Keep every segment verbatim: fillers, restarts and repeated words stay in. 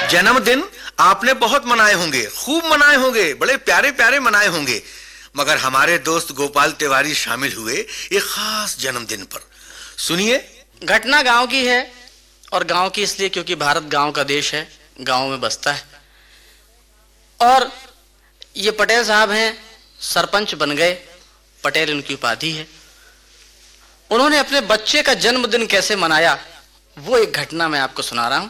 जन्मदिन आपने बहुत मनाए होंगे, खूब मनाए होंगे, बड़े प्यारे प्यारे मनाए होंगे, मगर हमारे दोस्त गोपाल तिवारी शामिल हुए एक खास जन्मदिन पर। सुनिए। घटना गांव की है, और गांव की इसलिए क्योंकि भारत गांव का देश है, गांव में बसता है। और ये पटेल साहब हैं, सरपंच बन गए, पटेल उनकी उपाधि है। उन्होंने अपने बच्चे का जन्मदिन कैसे मनाया, वो एक घटना मैं आपको सुना रहा हूं।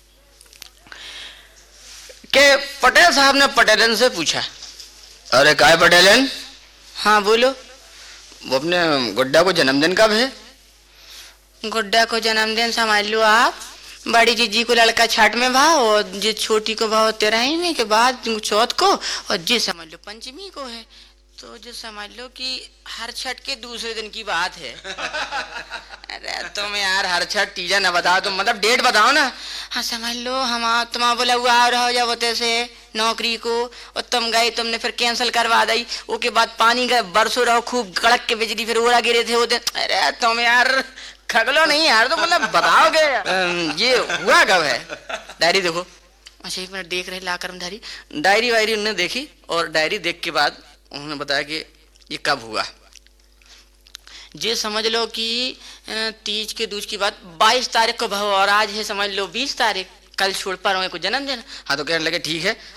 कि पटेल साहब ने पटेलन से पूछा, अरे काय पटेलन? हाँ बोलो। वो अपने गुड्डा को जन्मदिन कब है? गुड्डा को जन्मदिन समझ लो आप, बड़ी जीजी को लड़का छठ में भाव, और जिस छोटी को भाव तेरहवीं के बाद चौथ को, और जिस समझ लो पंचमी को है। तो जो समझ लो कि हर छठ के दूसरे दिन की बात है। अरे तुम यार हर छठ तीजा न बताओ, तुम मतलब डेट बताओ ना। हाँ समझ लो, हम तुम बोला हुआ आ रहा हो जब होते से नौकरी को, और तुम गए, तुमने फिर कैंसिल करवा दी। उसके बाद पानी का बरसों रहो खूब, कड़क के बिजली, फिर ओला गिरे थे होते। अरे तुम यार खगलो नहीं यार, तो मतलब बताओगे ये हुआ कब है? डायरी देखो। अच्छा एक मिनट देख रहे ला कर्मधारी। डायरी वायरी उन्होंने देखी, और डायरी देख के बाद उन्होंने बताया कि ये कब हुआ। ये समझ लो कि तीज के दूज की बात, बाईस तारीख को भाव, और आज है समझ लो बीस तारीख, कल छोड़ पर को जन्मदिन। हाँ तो कहने लगे ठीक है,